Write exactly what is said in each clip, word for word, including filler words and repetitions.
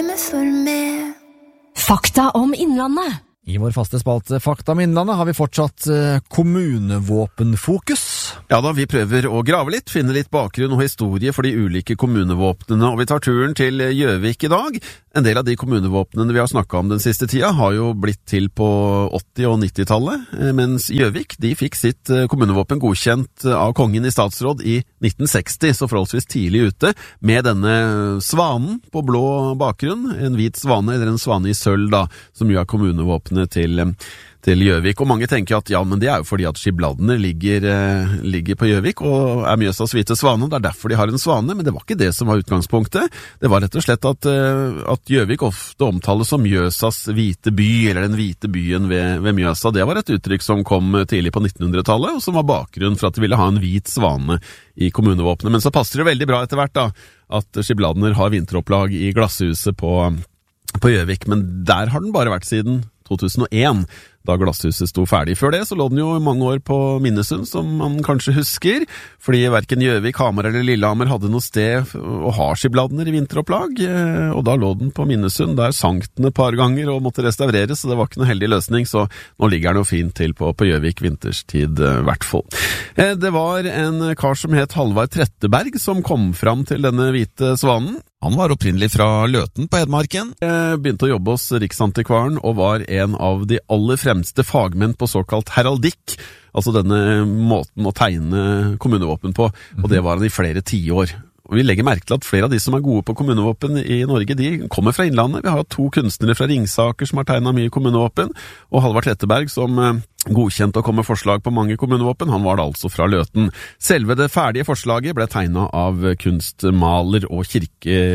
Fakta om Innlandet. I vår faste spalte Fakta om Innlandet har vi fortsatt eh, kommunevåpenfokus. Ja da, vi prøver å grave litt, finne litt bakgrunn og historie for de ulike kommunevåpnene, og vi tar turen til Gjøvik i dag. En del av de kommunevåpnene vi har snakket om den siste tida har jo blitt til på åtti- og nittitallet, mens Gjøvik, de fikk sitt kommunevåpen godkjent av kongen i statsråd i nitten seksti, så forholdsvis tidlig ute, med denne svanen på blå bakgrunn, en hvit svane eller en svane i sølv da, som jo er kommunevåpnet til til Gjøvik, og mange tenker at ja, men det er jo fordi at skibladene ligger, eh, ligger på Gjøvik og er Mjøsas hvite svane, det er derfor de har en svane, men det var ikke det som var utgangspunktet. Det var rett og slett at, eh, at Gjøvik ofte omtales som Mjøsas hvite by, eller den hvite byen ved, ved Mjøsa. Det var et uttrykk som kom tidlig på nittenhundretallet, og som var bakgrunn for at de ville ha en hvit svane i kommunevåpenet. Men så passer det veldig bra etter hvert da, at skibladene har vinteropplag i glasshuset på på Gjøvik, men der har den bare vært siden to tusen og en, da glasshuset sto ferdig. Før det så lå den jo i mange år på Minnesund, som man kanskje husker, fordi hverken Gjøvik, Hamar eller Lillehammer hadde noe sted å ha skibladner i vinteropplag, og da lå den på Minnesund. Der sank den et par ganger og måtte restaureres, så det var ikke noe heldig løsning, så nå ligger den jo fint til på, på Gjøvik vinterstid i hvert fall. Det var en kar som het Halvard Tretteberg som kom fram til denne hvite svanen. Han var opprinnelig fra Løten på Hedmarken, begynte å jobbe hos Riksantikvaren og var en av de aller fremste fagmenn på såkalt heraldikk, altså denne måten å tegne kommunevåpen på, og det var han i flere tiår. Og vi legger merke til at flere av de som er gode på kommunevåpen i Norge, de kommer fra Innlandet. Vi har to kunstnere fra Ringsaker som har tegnet mye kommunevåpen, og Halvard Tretteberg som godkjent å komme forslag på mange kommunevåpen, han var da altså fra Løten. Selve det ferdige forslaget ble tegnet av kunstmaler og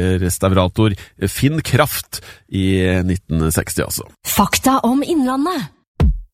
kirkerestaurator Finn Kraft i nitten seksti altså. Fakta om Innlandet.